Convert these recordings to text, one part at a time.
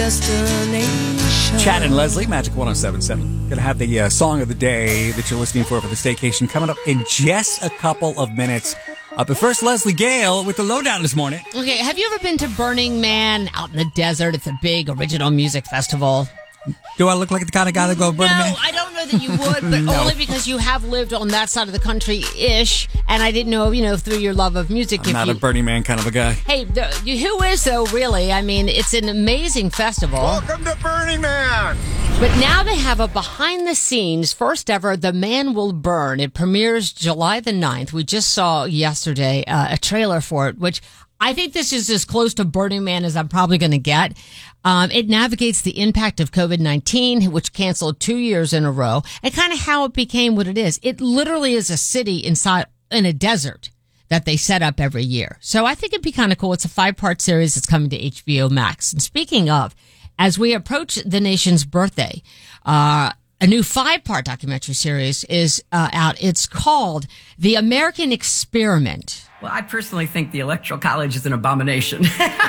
destination. Chad and Leslie, Magic 107.7. Gonna have the song of the day that you're listening for the staycation coming up in just a couple of minutes. But first, Leslie Gale with the lowdown this morning. Okay, have you ever been to Burning Man out in the desert? It's a big original music festival. Do I look like the kind of guy that go Burning Man? No, I don't know that you would, but No. only because you have lived on that side of the country-ish, and I didn't know, through your love of music. I'm not a Burning Man kind of a guy. Hey, who is, though, really? I mean, it's an amazing festival. Welcome to Burning Man. But now they have a behind-the-scenes, first ever, The Man Will Burn. It premieres July the 9th. We just saw yesterday a trailer for it, which I think this is as close to Burning Man as I'm probably going to get. It navigates the impact of COVID-19, which canceled 2 years in a row, and kind of how it became what it is. It literally is a city inside in a desert that they set up every year. So I think it'd be kind of cool. It's a 5-part series that's coming to HBO Max. And speaking of, as we approach the nation's birthday, a new 5-part documentary series is out. It's called The American Experiment. Well, I personally think the Electoral College is an abomination.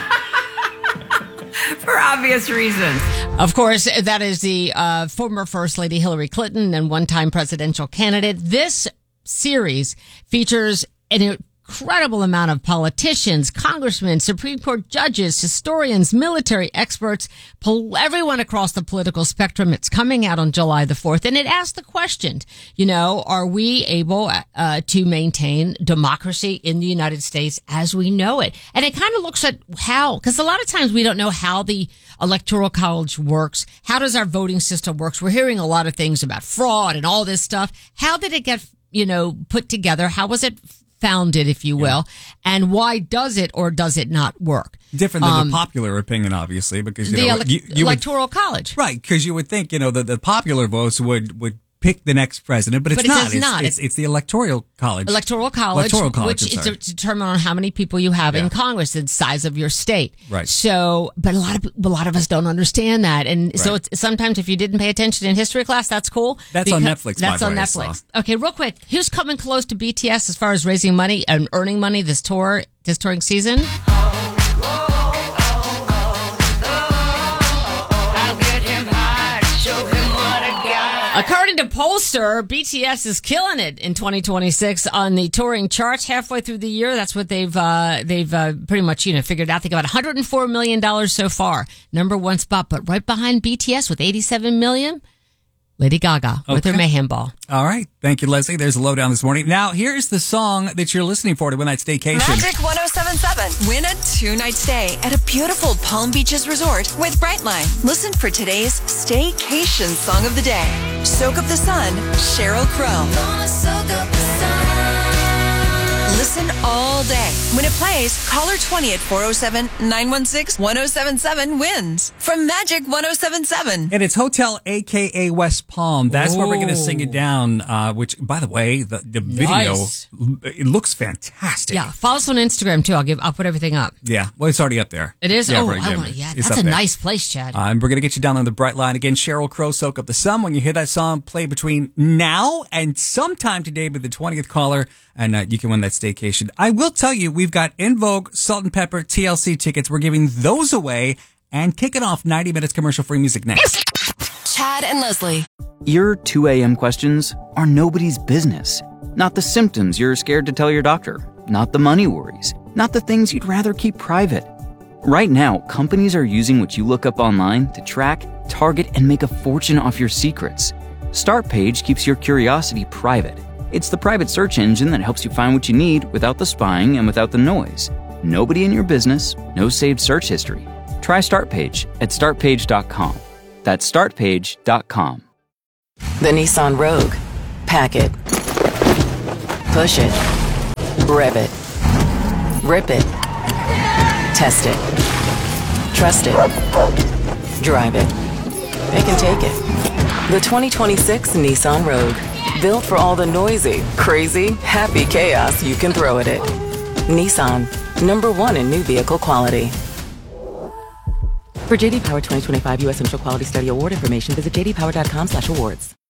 For obvious reasons. Of course, that is the former First Lady Hillary Clinton and one-time presidential candidate. This series features an incredible amount of politicians, congressmen, Supreme Court judges, historians, military experts, everyone across the political spectrum. It's coming out on July the 4th. And it asks the question, are we able to maintain democracy in the United States as we know it? And it kind of looks at how, because a lot of times we don't know how the Electoral College works. How does our voting system work? We're hearing a lot of things about fraud and all this stuff. How did it get, put together? How was it founded, if you will, and why does it or does it not work? Different than the popular opinion, obviously, because the Electoral College, right? Because you would think, the popular votes would pick the next president, but it's not. It does not. It's the Electoral College. Electoral College, which is determined on how many people you have in Congress, the size of your state. Right. So, but a lot of us don't understand that, and so it's, sometimes if you didn't pay attention in history class, that's cool. That's on Netflix. That's on Netflix. Okay, real quick, who's coming close to BTS as far as raising money and earning money this touring season? According to Pollster, BTS is killing it in 2026 on the touring charts. Halfway through the year, that's what they've pretty much figured out. They got $104 million so far, number one spot, but right behind BTS with $87 million. Lady Gaga with her Mayhem Ball. All right. Thank you, Leslie. There's a lowdown this morning. Now, here's the song that you're listening for to win that staycation. Magic 107.7. Win a 2-night stay at a beautiful Palm Beaches resort with Brightline. Listen for today's staycation song of the day. Soak Up the Sun, Sheryl Crow. Listen all day. When it plays, caller 20 at 407-916-1077 wins. From Magic 107.7. And it's Hotel AKA West Palm. That's where we're going to sing it down, which, by the way, the video, it looks fantastic. Yeah, follow us on Instagram, too. I'll put everything up. Yeah, well, it's already up there. It is? Yeah, that's a nice place, Chad. And we're going to get you down on the bright line. Again, Sheryl Crow, Soak Up the Sun. When you hear that song, play between now and sometime today with the 20th caller, and you can win that staycation. I will tell you, we've got In Vogue, Salt and Pepper, TLC tickets. We're giving those away and kicking off 90 minutes commercial-free music next. Chad and Leslie. Your 2 a.m. questions are nobody's business. Not the symptoms you're scared to tell your doctor. Not the money worries. Not the things you'd rather keep private. Right now, companies are using what you look up online to track, target, and make a fortune off your secrets. Startpage keeps your curiosity private. It's the private search engine that helps you find what you need without the spying and without the noise. Nobody in your business, no saved search history. Try Startpage at startpage.com. That's startpage.com. The Nissan Rogue. Pack it. Push it. Rev it. Rip it. Test it. Trust it. Drive it. It can take it. The 2026 Nissan Rogue. Built for all the noisy, crazy, happy chaos you can throw at it. Nissan, #1 in new vehicle quality. For JD Power 2025 U.S. Initial Quality Study Award information, visit jdpower.com/awards.